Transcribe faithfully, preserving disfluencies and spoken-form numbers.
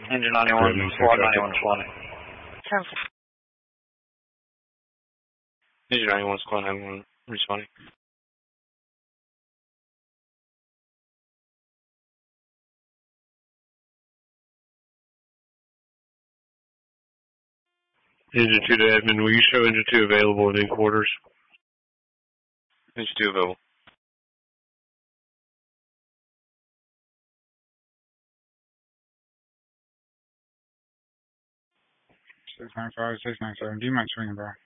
Engine ninety-one, squad ninety-one twenty. Cancel. Engine ninety-one, squad ninety-one, responding. Engine two to admin, will you show engine two available in quarters? Engine two available. six nine five, six nine seven, do you mind swinging, bro?